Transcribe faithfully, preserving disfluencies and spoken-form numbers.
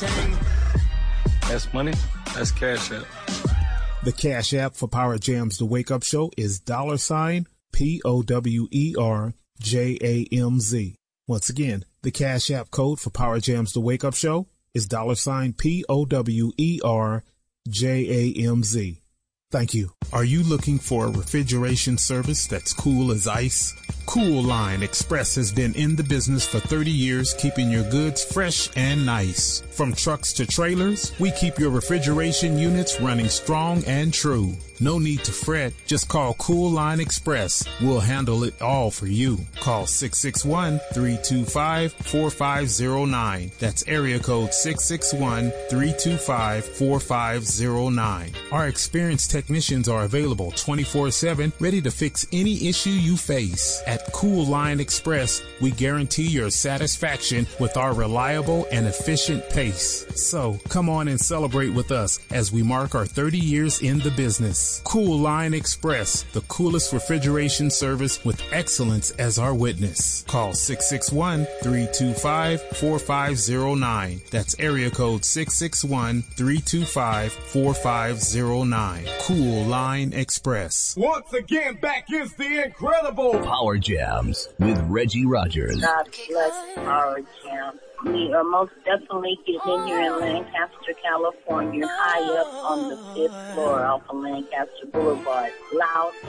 That's money. That's Cash App. The Cash App for Power Jams The Wake Up Show is dollar sign P O W E R J A M Z. Once again, the Cash App code for Power Jams The Wake Up Show is dollar sign P O W E R J A M Z. Thank you. Are you looking for a refrigeration service that's cool as ice? Cool Line Express has been in the business for thirty years, keeping your goods fresh and nice. From trucks to trailers, we keep your refrigeration units running strong and true. No need to fret. Just call Cool Line Express. We'll handle it all for you. Call six six one, three two five, four five zero nine. That's area code six six one, three two five, four five zero nine. Our experienced technicians are available twenty-four seven, ready to fix any issue you face. At Cool Line Express, we guarantee your satisfaction with our reliable and efficient pace. So, come on and celebrate with us as we mark our thirty years in the business. Cool Line Express, the coolest refrigeration service with excellence as our witness. Call six six one, three two five, four five zero nine. That's area code six six one, three two five, four five zero nine. Cool Line Express. Once again, back is the incredible Power Jams with Reggie Rogers. God bless Power Jams. We are most definitely getting here in Lancaster, California, high up on the fifth floor off of Lancaster Boulevard. Loud